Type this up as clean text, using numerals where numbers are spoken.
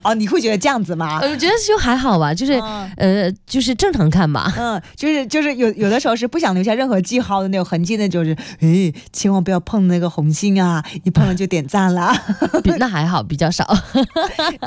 哦，你会觉得这样子吗？ 我觉得就还好吧，就是正常看吧。 就是有的时候是不想留下任何记号的那种痕迹的，就是千万不要碰那个红心啊，一碰了就点赞了。 那还好，比较少。